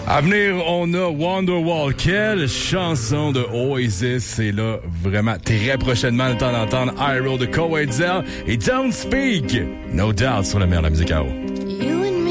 À venir, on a Wonderwall. Quelle chanson de Oasis. C'est là vraiment très prochainement le temps d'entendre Iroh de Coedzel et Don't Speak. No Doubt sur la mer de la musique à eau.